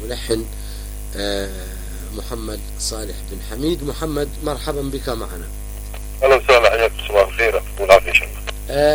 الملحن محمد صالح بن حميد. محمد، مرحبا بك معنا. اهلا وسهلا، حياك، صباح الخير والعافيه ان شاء الله.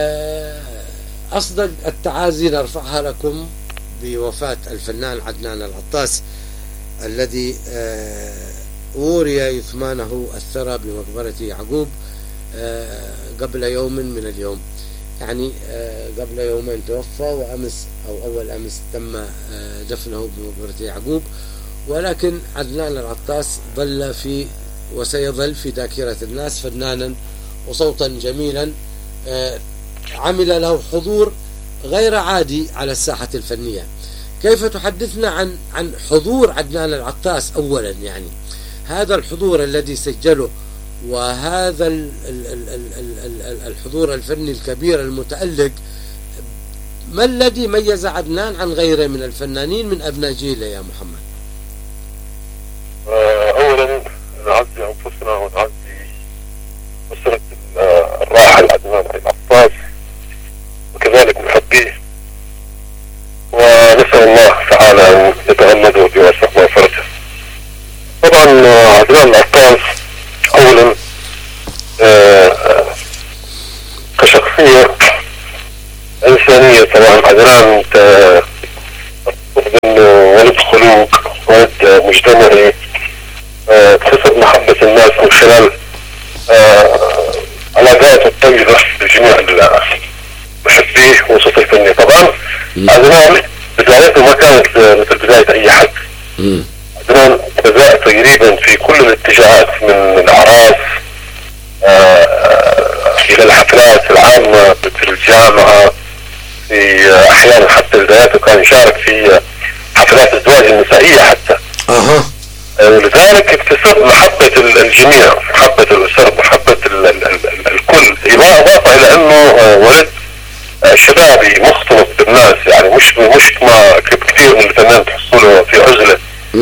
أصدق التعازي نرفعها لكم بوفاة الفنان عدنان العطاس الذي وري يثمانه الثرى بمقبرة يعقوب قبل يوم من اليوم، يعني قبل يومين توفى، وأمس أو أول أمس تم دفنه بمقبرة يعقوب. ولكن عدنان العطاس ظل في وسيظل في ذاكرة الناس فنانا وصوتا جميلا، عمل له حضور غير عادي على الساحة الفنية. كيف تحدثنا عن حضور عدنان العطاس أولا، يعني هذا الحضور الذي سجله وهذا الحضور الفني الكبير المتألق، ما الذي ميز عدنان عن غيره من الفنانين من أبناء جيله يا محمد؟ أولا نعزي أنفسنا ونعزي أسرة الراحل عدنان العطاس وكذلك محبيه، ونسأل الله تعالى أن يتغمده بواسع مغفرته. طبعا عدنان العطاس أولا كشخصية إنسانية، طبعا عدنان ولد خلوق، ولد مجتمعي، كسب محبة الناس من خلال علاقاته الطيبة بجميع محبيه وصوته الفني. طبعا عدنان بدايته ما كانت مثل بداية أي حد. عدنان بدأ تقريبا في كل الاتجاهات، من الأعراس إلى الحفلات العامة مثل الجامعة، في أحيانا حتى بداياته كان يشارك في حفلات الزواج النسائية حتى. ولذلك اكتسب محبة الجميع، محبة الأسر، محبة الكل، إضافة إلى أنه ولد شبابي مختلط بالناس، يعني مش ما كثير من الفنانين تحصله في عزلة.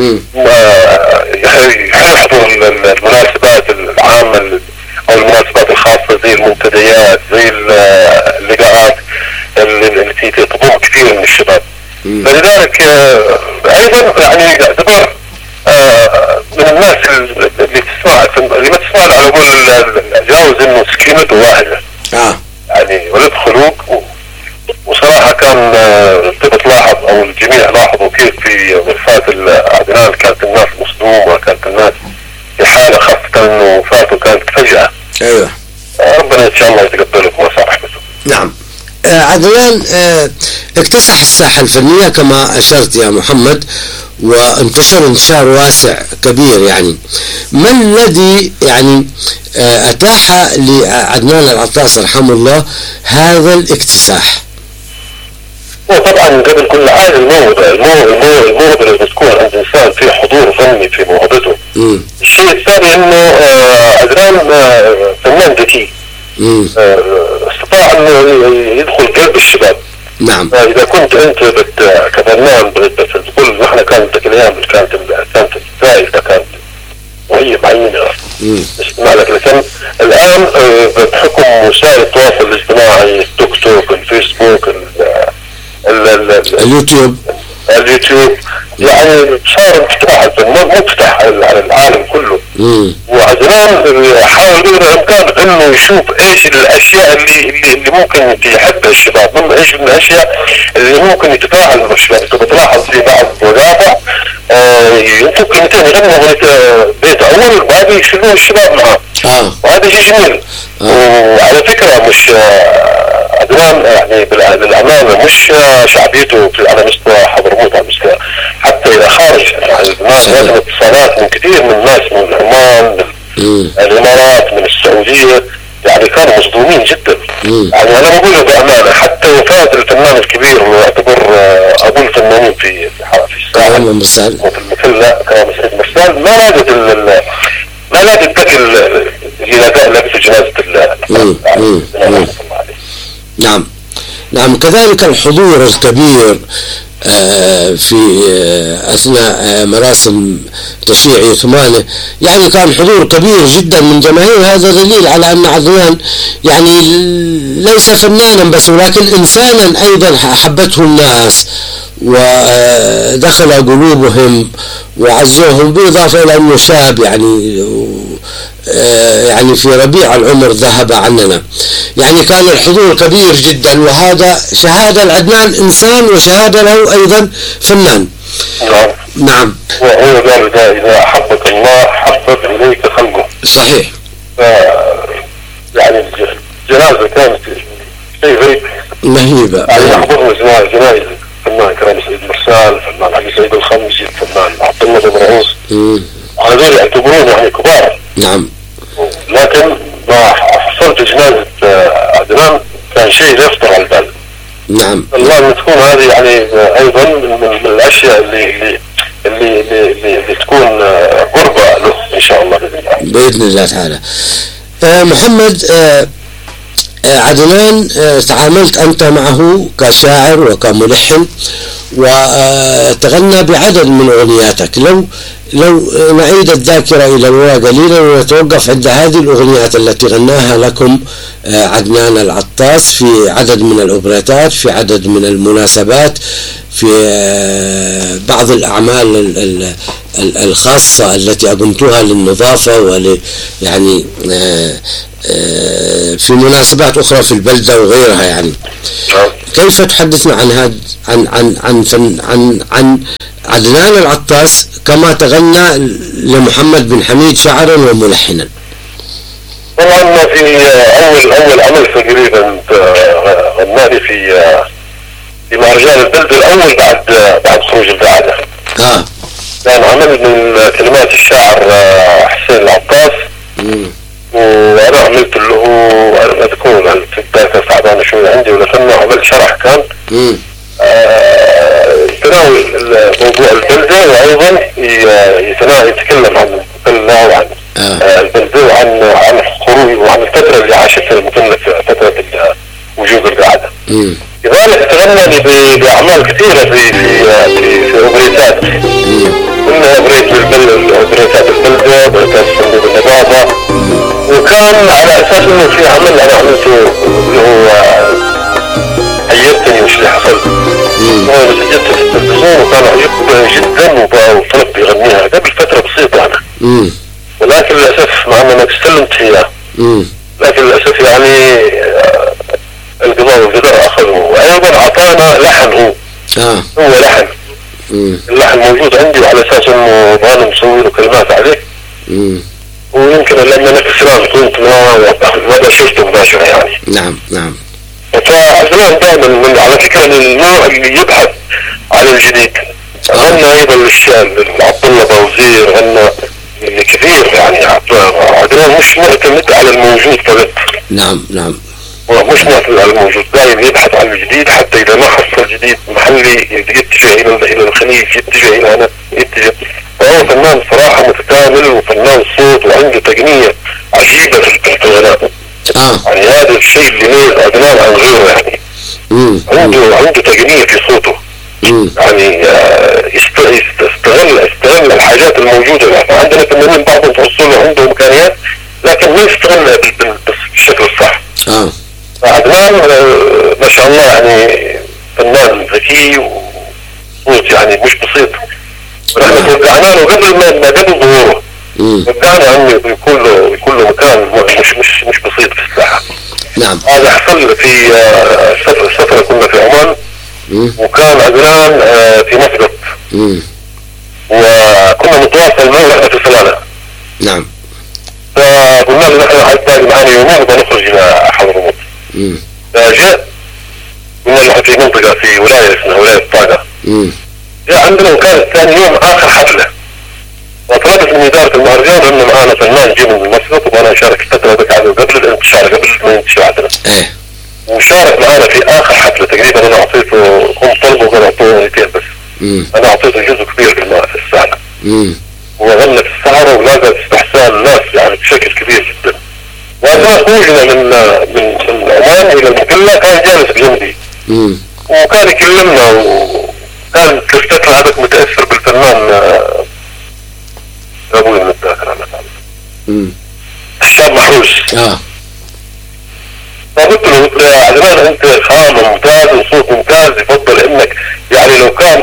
يحضر المناسبات العامة أو المناسبات الخاصة زي المنتديات، زي اللقاءات التي تضم كثير من الشباب. فلذلك أيضا يعني يعتبر من الناس اللي ما تسمع على قول جاوز انه سكينته واحدة. يعني ولد خلوق، وصراحة كان تلاحظ او الجميع لاحظوا كيف في وفاة عدنان كانت الناس مصدومة، كانت الناس في حالة، خاصة انه وفاته كانت فجأة. ايوه، ربنا ان شاء الله يتقبله ويصلح رحمته. نعم. عدنان اكتسح الساحة الفنية كما أشرت يا محمد، وانتشر انتشار واسع كبير. يعني ما الذي يعني أتاح لعدنان العطاس رحمه الله هذا الاكتساح؟ طبعا قبل كل حاجة الموهبة اللي بتكون عند إنسان في حضور فني في موهبته. الشيء الثاني إنه عدنان فنان ذكي، استطاع انه يدخل قلب الشباب. نعم. اذا كنت انت كفنان بتقول نحن كانت الايام كانت الزائده كانت وهي معينه استمع لك، لكن الان بحكم وسائل التواصل الاجتماعي، التيك توك، الفيسبوك، اليوتيوب، يعني صار انفتاح الفن، مفتح على العالم كله. وعدنان حاول قدر الامكان انه يشوف ايش الاشياء اللي ممكن يحبها الشباب، ايش من الاشياء اللي ممكن يتفاعل مع الشباب. انت بتلاحظ في بعض المقاطع ينطق كلمتين يغنوا اغنية بيت اول وهذا يشيلوه الشباب معاه. وهذا شيء جميل. وعلى فكرة مش عدنان يعني للأمانة مش شعبيته على مستوى حضرموت، على مستوى حتى إلى خارج، يعني الناس لازم اتصالات من كثير من الناس، من عمان، من الإمارات، من السعودية، يعني كانوا مصدومين جدا. يعني أنا بقول بأمانة حتى وفاة الفنان الكبير ويعتبر أبو الفنانين في الساحة مثل كرامة مرسال، ما لاقت ذاك اللي في جنازة نعم. كذلك الحضور الكبير في أثناء مراسم تشييع يثمانه، يعني كان حضور كبير جدا من جماهير. هذا دليل على أن عدنان يعني ليس فنانا بس، ولكن إنسانا أيضا أحبته الناس ودخل قلوبهم وعزوهم، بالإضافة إلى أنه شاب يعني في ربيع العمر ذهب عننا، يعني كان الحضور كبير جدا، وهذا شهادة لعدنان إنسان وشهادة له أيضا فنان. نعم. وهو قال إذا أحبك الله حبب إليك خلقه. صحيح. يعني الجنازة كانت شيء غريب مهيبة. يعني يحضرنا جنائز الفنان كرم سعيد مرسال، الفنان علي سعيد الخمسي، الفنان عبد الله بن رؤوس، على ذلك يعتبرون يعني كبار. نعم. لكن ما حصلت جنازة عدنان كان شيء لا يخطر على البال. نعم. الله أن تكون هذه يعني أيضا من الأشياء اللي تكون قربة له إن شاء الله بإذن الله تعالى. محمد، عدنان تعاملت أنت معه كشاعر وكملحن، وتغنى بعدد من أغنياتك. لو نعيد الذاكرة إلى الوراء قليلا ونتوقف عند هذه الأغنيات التي غناها لكم عدنان العطاس في عدد من الأوبريتات، في عدد من المناسبات، في بعض الأعمال الخاصة التي أقمتها للنظافة يعني في مناسبات أخرى في البلدة وغيرها. يعني كيف تحدثنا عن عدنان العطاس كما تغنى لمحمد بن حميد شاعرا وملحنا؟ طبعا في أول عمل تقريبا غناني في مهرجان البلد الأول بعد خروج القاعدة. كان عمل من كلمات الشاعر حسين العطاس، وأنا عملت له مذكور في الداتا صعبانة شوية عندي، ولكنه عملت شرح كان يتناول موضوع البلدة، وأيضا يتكلم عن البلدة وعن الخروج وعن الفترة اللي عاشتها المثلث في فترة وجود القاعدة. لذلك تغنى بأعمال كثيرة في أوبريتات، منها أوبريت أوبريتات البلدة، أوبريتات صندوق النظافة، وكان على أساس إنه في عمل أنا عملته اللي هو عيرتني وش اللي حصل. أنا سجلت في التلفزيون وكان عجبني جدا وطلبت يغنيها قبل فترة بسيطة أنا. ولكن للأسف مع أنه ما استلمت فيها، لكن للأسف يعني القضاء والقدر أخذوا، وأيضا أعطانا لحن. هو لحن اللحن موجود عندي، وعلى أساس إنه أنا مسوي له كلمات عليه، ويمكن لما نفس السلام كنت ما شفته مباشرة يعني. نعم. فعدنان دائما على فكرة من النوع اللي يبحث عن الجديد. غنى أيضا عبد الله بوزير، غنى كثير يعني. عدنان مش معتمد على الموجود فقط. نعم. ومش معتمد على الموجود، دائما يبحث عن الجديد، حتى إذا ما حصل جديد محلي يتجه إلى الخليج، يتجه إلى هنا، يتجه. فهو فنان صراحة متكامل، وفنان صوت، وعنده تقنية عجيبة في الغناء. يعني هذا الشيء اللي يميز عدنان عن غيره يعني. عنده تقنية في صوته. يعني يستغل الحاجات الموجودة. عندنا فنانين بعضهم توصل له عنده إمكانيات، لكن ما يستغلها بالشكل الصح. عدنان ما شاء الله يعني فنان ذكي وصوت يعني مش بسيط. ونحن توقعنا له قبل ظهوره، توقعنا انه يكون له مكان مش بسيط في الساحه. نعم. هذا حصل في سفره كنا في عمان، وكان عدنان في مسقط، وكنا نتواصل معه واحنا في صلالة. نعم. فقلنا له نحن عايز باقي معانا يومين وبنخرج الى حضرموت. فجاء، قلنا له في منطقه في ولايه اسمها ولايه طاقه. جاء عندنا، وكانت ثاني يوم اخر حفله، وطلبت من إدارة المهرجان إنه معانا فنان جه من مسقط وأنا أشارك الفترة قبل الانتشار، قبل ما ينتشر عندنا. وشارك معانا في آخر حفلة تقريبا. أنا أعطيته، هم طلبوا وأنا أعطيته أغنيتين بس. أنا أعطيته جزء كبير في الساحة. وغنى في السهرة ولاقى استحسان الناس يعني بشكل كبير جدا. وأنا خرجنا من عمان إلى المحلة، كان جالس بجنبي وكان يكلمنا، وكان كفتنا هذاك متأثر بالفنان أبوي من الداخل على تعالى الشاب محروس. فقلت له عدنان أنت خام ممتاز وصوت ممتاز، يفضل إنك يعني لو كان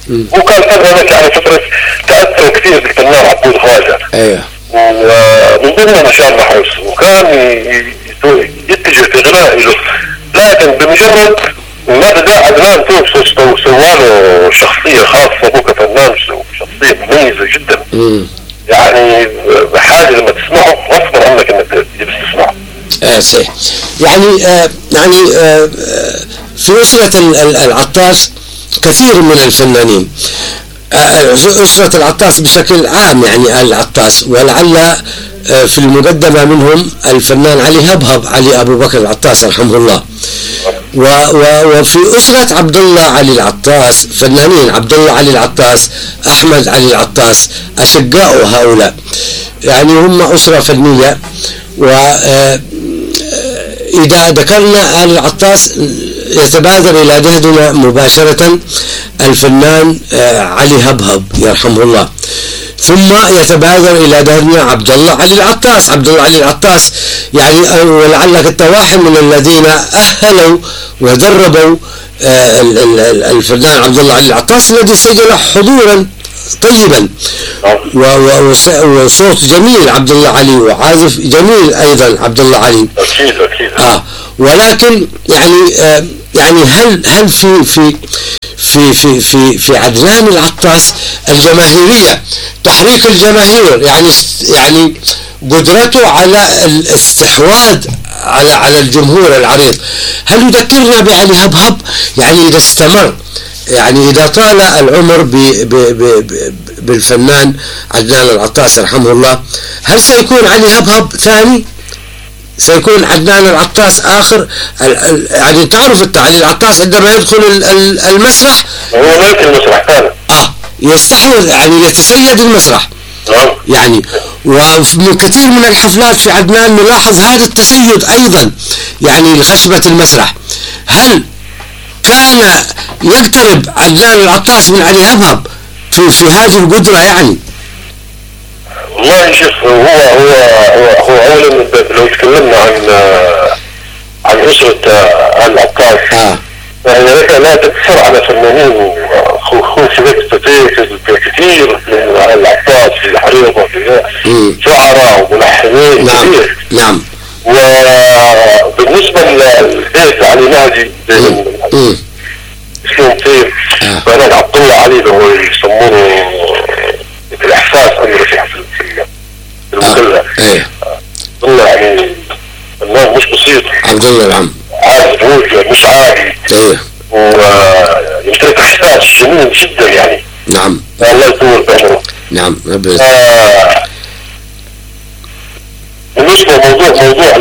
وكان فترة ذاك يعني فترة تأثر كثير بالفنان عبود خواجة. ايوه. ومن ضمن مشان محوس وكان يتجه في غناء له، لكن بمجرد ما بدا عدنان توفى سواله شخصية خاصة ابوه كفنان، شخصية مميزة جدا. يعني حاجة لما تسمعه غصبا عنك انك تجلس تسمعه. صحيح. يعني في أسرة العطاس كثير من الفنانين، أسرة العطاس بشكل عام، يعني العطاس، ولعل في المقدمة منهم الفنان علي هبهب، علي أبو بكر العطاس رحمه الله. وفي أسرة عبد الله علي العطاس فنانين، عبد الله علي العطاس، أحمد علي العطاس، أشقاء هؤلاء، يعني هم أسرة فنية. وإذا ذكرنا آل العطاس يتبادر إلى ذهننا مباشرة الفنان علي هبهب يرحمه الله، ثم يتبادر إلى ذهننا عبد الله علي العطاس. عبد الله علي العطاس يعني ولعلك أنت واحد من الذين أهلوا ودربوا الفنان عبد الله علي العطاس، الذي سجل حضورا طيبا وصوت جميل عبد الله علي، وعازف جميل أيضا عبد الله علي. أكيد. ولكن يعني هل في عدنان العطاس الجماهيرية، تحريك الجماهير، يعني قدرته على الاستحواذ على الجمهور العريض، هل يذكرنا بعلي هبهب؟ يعني إذا استمر، يعني إذا طال العمر بالفنان عدنان العطاس رحمه الله، هل سيكون علي هبهب ثاني؟ سيكون عدنان العطاس آخر؟ يعني تعرف علي العطاس عندما يدخل المسرح هو ملك المسرح فعلا. يستحوذ، يعني يتسيد المسرح. يعني وفي كثير من الحفلات في عدنان نلاحظ هذا التسيد أيضا، يعني لخشبة المسرح. هل كان يقترب عدنان العطاس من علي هبهب في هذه القدرة؟ يعني والله شوف، هو اولا لو تكلمنا عن اسرة العطاس، يعني لا تقتصر على فنانين خلفت كثير من العطاس في الحريقة، في شعراء وملحنين كثير. نعم. وبالنسبة للبيت علي نادي اسلام كثير، فنان عبد الله علي اللي هو يسمونه الإحساس أمره في المدلة. والله يعني فنان مش بسيط عبد الله. نعم. عازف مش عادي. ويمتلك إحساس جميل جدا يعني. نعم. الله يطول بعمره. نعم. بالنسبة موضوع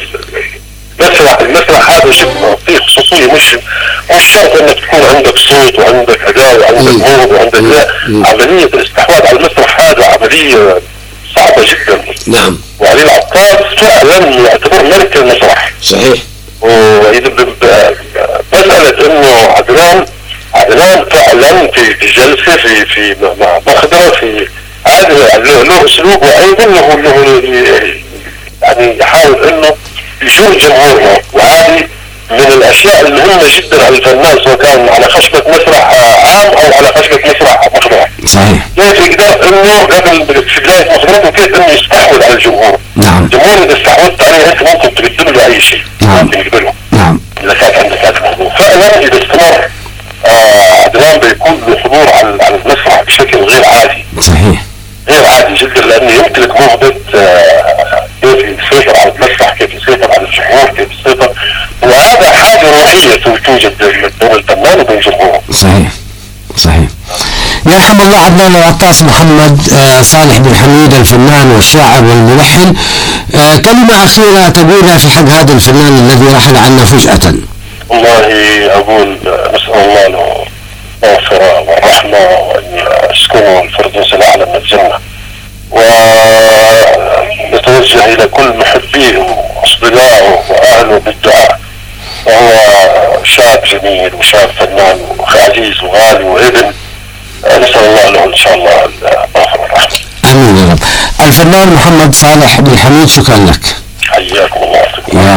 المسرح هذا شيء فيه خصوصية، مش شرط انك تكون عندك صوت وعندك اداء وعندك موهبة وعندك لا. عملية الاستحواذ على المسرح هذا عملية صعبة جدا. نعم. وعلي العطاس فعلا يعتبر ملك المسرح. صحيح. وإذا مسألة انه عدنان فعلا في جلسة في مخدرة، في هذا له اسلوب، وايضا له يعني يحاول انه يجور جمهوره. وهذه من الاشياء المهمة جدا على الفنان، سواء كان على خشبة مسرح عام او على خشبة مسرح مخدرة. صحيح. كيف يقدر انه قبل في بداية مخدرته كيف انه يستحوذ على الجمهور. نعم. الجمهور اذا استحوذت عليه انت ممكن تقدم له اي شيء. نعم. ممكن يقبله. نعم. اذا كان عندك هذا الموضوع فعلا، اذا استمر عدنان بيكون له حضور على المسرح بشكل غير عادي. صحيح. غير عادي جدا، لانه يمتلك موهبة كيف يسيطر على المسرح، كيف يسيطر على الجمهور، كيف يسيطر، وهذا حاجة روحية توجد بين الفنان وبين جمهوره. صحيح. يرحم الله عدنان العطاس محمد صالح بن حميد، الفنان والشاعر والملحن، كلمة أخيرة تقولها في حق هذا الفنان الذي رحل عنا فجأة. والله أقول نسأل الله له المغفرة والرحمة، وأن يسكنه الفردوس الأعلى من الجنة، ونتوجه إلى كل محبيه وأصدقائه وأهله بالدعاء. وهو شاب جميل وشاب فنان وعزيز وغالي وابن، نسأل الله له إن شاء الله المغفرة والرحمة. آمين يا رب. الفنان محمد صالح بن حميد، شكرا لك. حياكم الله.